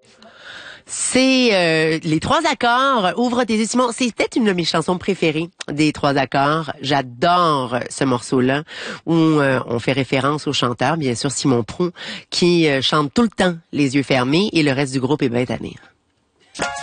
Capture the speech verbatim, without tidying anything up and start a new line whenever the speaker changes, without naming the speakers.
C'est euh, les trois accords, Ouvre tes yeux Simon. C'est peut-être une de mes chansons préférées des trois accords. J'adore ce morceau-là où euh, on fait référence au chanteur, bien sûr Simon Prou, qui euh, chante tout le temps les yeux fermés et le reste du groupe est bête à venir.